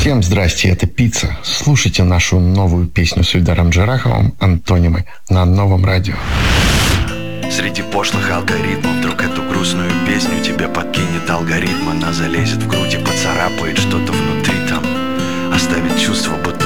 Всем здрасте, это Пицца. Слушайте нашу новую песню с Ильдаром Джараховым «Антонимы» на Новом радио. Среди пошлых алгоритмов вдруг эту грустную песню тебе подкинет алгоритм. Она залезет в грудь и поцарапает что-то внутри там, оставит чувство